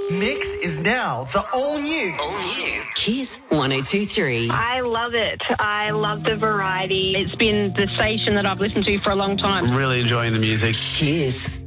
Mix is now the all-new Kiss 102.3. I love it. I love the variety. It's been the station that I've listened to for a long time. I'm really enjoying the music. Kiss.